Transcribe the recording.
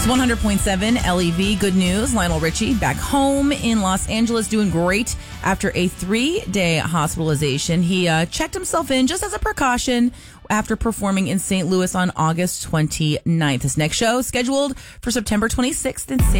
It's 100.7 LEV. Good news. Lionel Richie back home in Los Angeles doing great after a 3-day hospitalization. He checked himself in just as a precaution after performing in St. Louis on August 29th. His next show scheduled for September 26th in San